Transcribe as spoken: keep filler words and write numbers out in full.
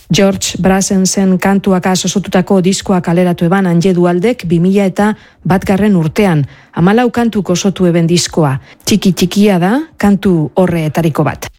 George Brassensen kantuak osotutako diskoa kaleratu eban Anje Dualdek bi mila eta batgarren urtean. Hamalau kantuk osotu eben diskoa. Txiki txikia da kantu horreetariko bat.